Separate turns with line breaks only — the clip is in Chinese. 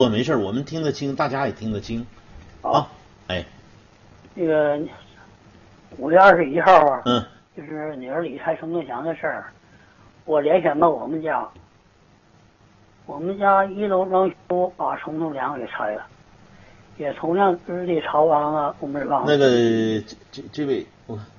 我没事，我们听得清，大家也听得清。啊，哎，
那个5月21号啊，
嗯，
就是女儿理财承诺奖的事儿，我联想到我们家1楼装修把承诺梁给拆了，也同样日历朝完了，我们忘了。
那个这位我。